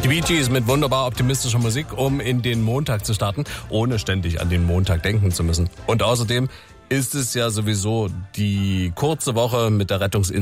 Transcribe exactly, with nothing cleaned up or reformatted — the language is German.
Die Bee Gees mit wunderbar optimistischer Musik, um in den Montag zu starten, ohne ständig an den Montag denken zu müssen. Und außerdem ist es ja sowieso die kurze Woche mit der Rettungsinsel